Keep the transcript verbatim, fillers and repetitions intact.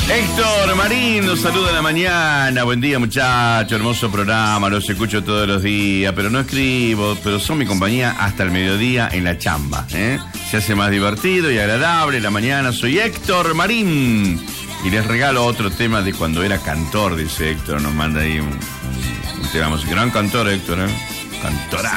Héctor Marín nos saluda en la mañana. Buen día, muchacho. Hermoso programa. Los escucho todos los días, pero no escribo. Pero son mi compañía hasta el mediodía en la chamba, ¿eh? Se hace más divertido y agradable la mañana. Soy Héctor Marín y les regalo otro tema de cuando era cantor, dice Héctor. Nos manda ahí un, un, un tema musical. Gran cantor, Héctor, ¿eh? Cantora.